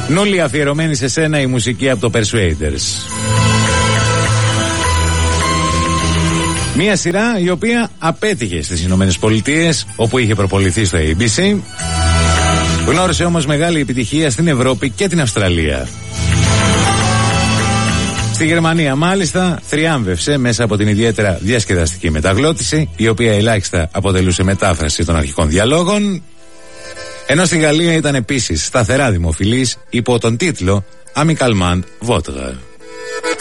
Νούλη, αφιερωμένη σε σένα η μουσική από το Persuaders. Μια σειρά η οποία απέτυχε στις Ηνωμένες Πολιτείες, όπου είχε προποληθεί στο ABC. Γνώρισε όμως μεγάλη επιτυχία στην Ευρώπη και την Αυστραλία. Στη Γερμανία μάλιστα θριάμβευσε μέσα από την ιδιαίτερα διασκεδαστική μεταγλώτηση, η οποία ελάχιστα αποτελούσε μετάφραση των αρχικών διαλόγων, ενώ στη Γαλλία ήταν επίσης σταθερά δημοφιλής υπό τον τίτλο Amicalement Votre.